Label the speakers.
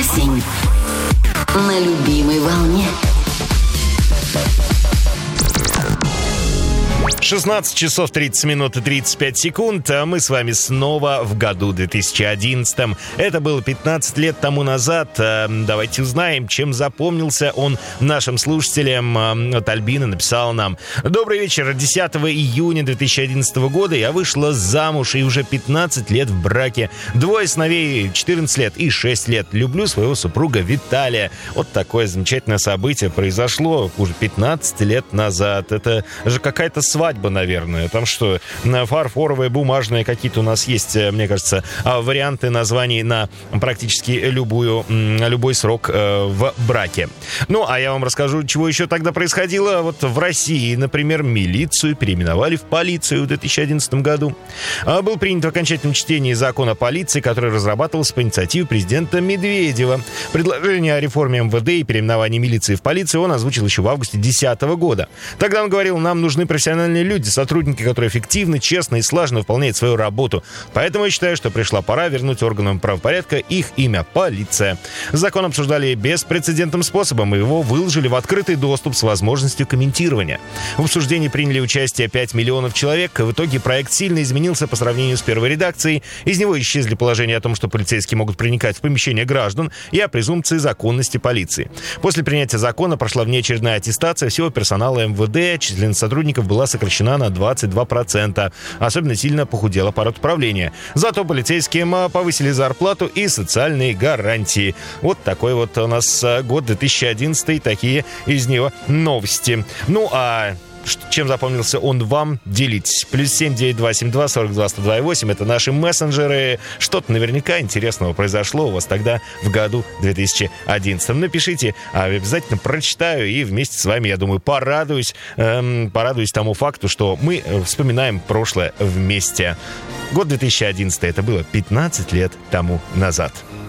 Speaker 1: Осень. На любимой волне.
Speaker 2: 16 часов 30 минут и 35 секунд. А мы с вами снова в году 2011. Это было 15 лет тому назад. Давайте узнаем, чем запомнился он нашим слушателям. Вот Альбина написала нам: «Добрый вечер. 10 июня 2011 года я вышла замуж и уже 15 лет в браке. 2 сыновей, 14 лет и 6 лет. Люблю своего супруга Виталия». Вот такое замечательное событие произошло уже 15 лет назад. Это же какая-то свадьба, наверное. Там что, фарфоровые, бумажные какие-то у нас есть, мне кажется, варианты названий на практически любой срок в браке. Ну, а я вам расскажу, чего еще тогда происходило. Вот в России, например, милицию переименовали в полицию в 2011 году. Был принят в окончательном чтении закон о полиции, который разрабатывался по инициативе президента Медведева. Предложение о реформе МВД и переименовании милиции в полицию он озвучил еще в августе 2010 года. Тогда он говорил: нам нужны профессиональные люди, сотрудники, которые эффективно, честно и слаженно выполняют свою работу. Поэтому я считаю, что пришла пора вернуть органам правопорядка их имя — полиция. Закон обсуждали беспрецедентным способом, и его выложили в открытый доступ с возможностью комментирования. В обсуждении приняли участие 5 миллионов человек. В итоге проект сильно изменился по сравнению с первой редакцией. Из него исчезли положения о том, что полицейские могут проникать в помещение граждан, и о презумпции законности полиции. После принятия закона прошла внеочередная аттестация всего персонала МВД. Численность сотрудников была сокращена на 22%. Особенно сильно похудел аппарат управления. Зато полицейским повысили зарплату и социальные гарантии. Вот такой вот у нас год 2011, такие из него новости. Ну, а чем запомнился он вам, делитесь. +7 9272 42 102 это наши мессенджеры. Что-то наверняка интересного произошло у вас тогда в году 2011. Напишите, обязательно прочитаю и вместе с вами, я думаю, порадуюсь тому факту, что мы вспоминаем прошлое вместе. Год 2011, это было 15 лет тому назад.